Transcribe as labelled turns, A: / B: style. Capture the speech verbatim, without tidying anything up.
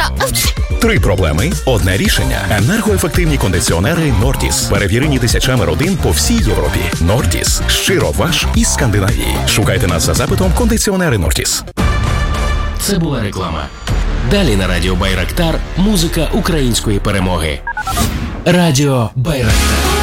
A: Три проблеми – одне рішення. Енергоефективні кондиціонери «Нортіс». Перевірені тисячами родин по всій Європі. «Нортіс». Щиро ваш із Скандинавії. Шукайте нас за запитом «Кондиціонери «Нортіс».
B: Це була реклама. Далі на радіо Байрактар музика української перемоги. Радіо Байрактар.